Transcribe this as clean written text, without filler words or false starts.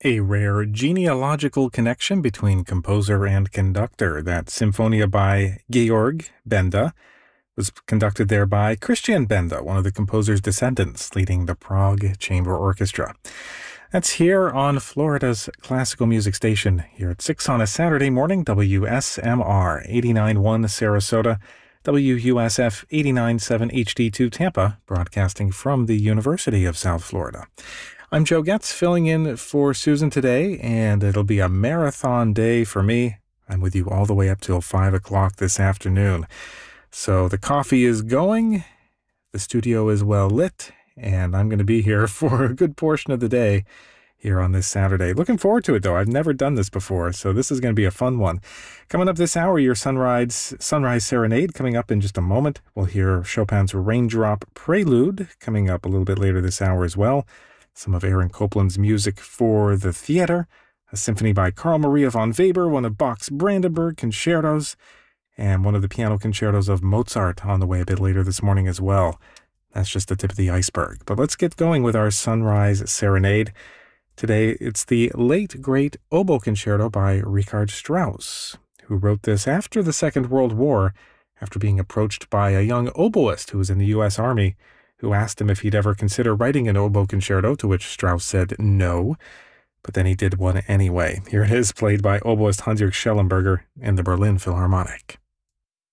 A rare genealogical connection between composer and conductor. That Symphonia by Georg Benda was conducted there by Christian Benda, one of the composer's descendants, leading the Prague Chamber Orchestra. That's here on Florida's classical music station, here at 6 on a Saturday morning, WSMR 89.1 Sarasota, WUSF 89.7 HD2 Tampa, broadcasting from the University of South Florida. I'm Joe Getz, filling in for Susan today, and it'll be a marathon day for me. I'm with you all the way up till 5 o'clock this afternoon. So the coffee is going, the studio is well lit, and I'm going to be here for a good portion of the day here on this Saturday. Looking forward to it, though. I've never done this before, so this is going to be a fun one. Coming up this hour, your Sunrise Serenade coming up in just a moment. We'll hear Chopin's Raindrop Prelude coming up a little bit later this hour as well. Some of Aaron Copland's music for the theater, a symphony by Carl Maria von Weber, one of Bach's Brandenburg concertos, and one of the piano concertos of Mozart on the way a bit later this morning as well. That's just the tip of the iceberg. But let's get going with our Sunrise Serenade. Today, it's the late, great oboe concerto by Richard Strauss, who wrote this after the Second World War, after being approached by a young oboist who was in the U.S. Army, who asked him if he'd ever consider writing an oboe concerto, to which Strauss said no, but then he did one anyway. Here it is, played by oboist Hans-Jörg Schellenberger in the Berlin Philharmonic.